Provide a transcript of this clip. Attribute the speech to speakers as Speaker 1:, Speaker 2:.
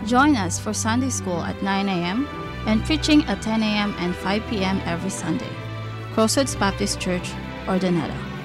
Speaker 1: Join us for Sunday School at 9 a.m. and preaching at 10 a.m. and 5 p.m. every Sunday. Crossroads Baptist Church, Ordineta.